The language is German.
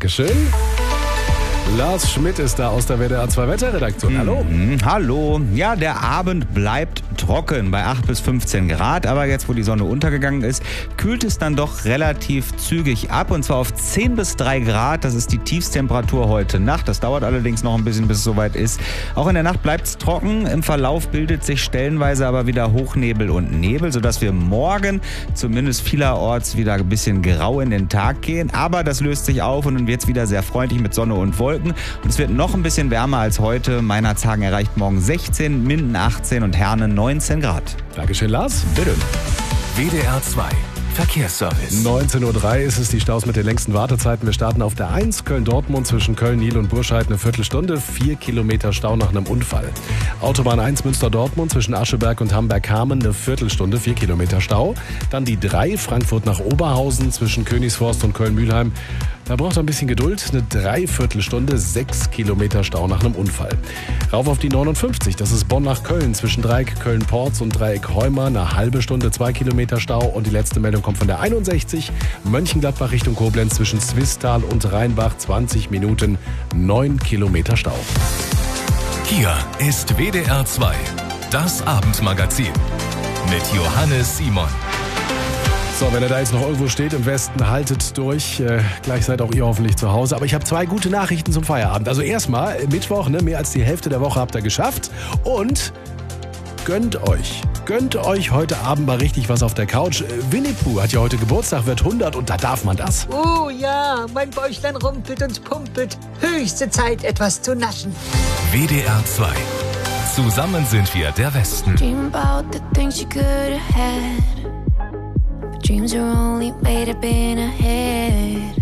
Dankeschön. Lars Schmidt ist da aus der WDR 2 Wetterredaktion. Hallo. Hallo. Ja, der Abend bleibt trocken bei 8 bis 15 Grad. Aber jetzt, wo die Sonne untergegangen ist, kühlt es dann doch relativ zügig ab. Und zwar auf 10 bis 3 Grad. Das ist die Tiefstemperatur heute Nacht. Das dauert allerdings noch ein bisschen, bis es soweit ist. Auch in der Nacht bleibt es trocken. Im Verlauf bildet sich stellenweise aber wieder Hochnebel und Nebel, sodass wir morgen zumindest vielerorts wieder ein bisschen grau in den Tag gehen. Aber das löst sich auf und dann wird es wieder sehr freundlich mit Sonne und Wolken. Und es wird noch ein bisschen wärmer als heute. Meinerzhagen erreicht morgen 16, Minden 18 und Herne 19 Grad. Dankeschön, Lars. Bitte. WDR 2 Verkehrsservice. 19.03 Uhr ist es, die Staus mit den längsten Wartezeiten. Wir starten auf der 1 Köln-Dortmund zwischen Köln-Niel und Burscheid eine Viertelstunde. 4 Kilometer Stau nach einem Unfall. Autobahn 1 Münster-Dortmund zwischen Ascheberg und Hamberg-Hameln eine Viertelstunde, 4 Kilometer Stau. Dann die 3 Frankfurt nach Oberhausen zwischen Königsforst und Köln-Mühlheim. Da braucht es ein bisschen Geduld. Eine Dreiviertelstunde, 6 Kilometer Stau nach einem Unfall. Rauf auf die 59, das ist Bonn nach Köln zwischen Dreieck Köln-Porz und Dreieck Heuma. Eine halbe Stunde, 2 Kilometer Stau. Und die letzte Meldung kommt von der 61, Mönchengladbach Richtung Koblenz zwischen Zwistal und Rheinbach. 20 Minuten, 9 Kilometer Stau. Hier ist WDR 2, das Abendmagazin mit Johannes Simon. So, wenn ihr da jetzt noch irgendwo steht im Westen, haltet durch. Gleich seid auch ihr hoffentlich zu Hause. Aber ich habe 2 gute Nachrichten zum Feierabend. Also erstmal, Mittwoch, mehr als die Hälfte der Woche habt ihr geschafft. Und gönnt euch heute Abend mal richtig was auf der Couch. Winnie Pooh hat ja heute Geburtstag, wird 100 und da darf man das. Oh ja, mein Bäuchlein rumpelt und pumpelt. Höchste Zeit, etwas zu naschen. WDR 2. Zusammen sind wir der Westen. Dream about the things you could have had. But dreams are only made up in a head.